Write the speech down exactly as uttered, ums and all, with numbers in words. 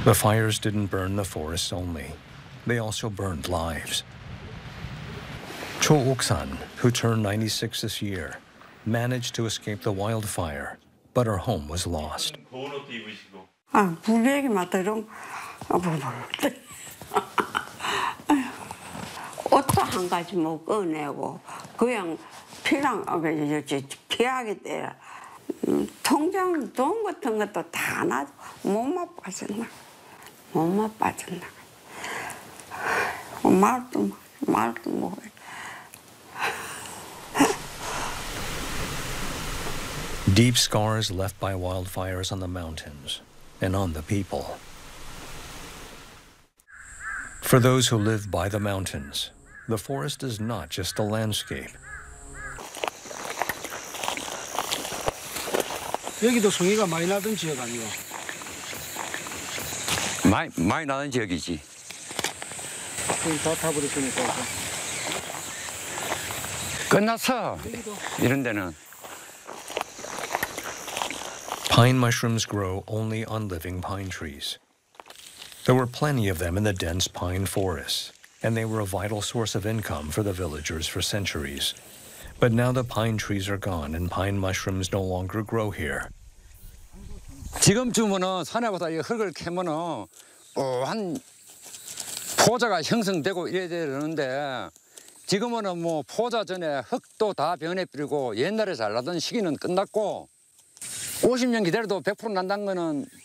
The fires didn't burn the forests only. They also burned lives. Cho Ok-san, who turned ninety-six this year, managed to escape the wildfire, but her home was lost. 아, 불 얘기만 들으면 옷도 한 가지 못 꺼내고 그냥 피랑 피하게 돼. 통장 돈 같은 것도 다 놔도 몸만 빠졌나. 몸만 빠졌나. 말도 말도 못해. Deep scars left by wildfires on the mountains and on the people. For those who live by the mountains, the forest is not just a landscape. 여기도 송이가 많이 나던 지역 아니요? 많이 많이 나던 지역이지. 다 타버렸으니까. 끝났어. 이런 데는. Pine mushrooms grow only on living pine trees. There were plenty of them in the dense pine forests, and they were a vital source of income for the villagers for centuries. But now the pine trees are gone and pine mushrooms no longer grow here. 지금쯤은 산에보다 이 흙을 캐면은 어, 한 포자가 형성되고 이래야 되는데 지금은 뭐 포자 전에 흙도 다 변해버리고 옛날에 잘 나던 시기는 끝났고 오십 년 기다려도 백 퍼센트 난다는 거는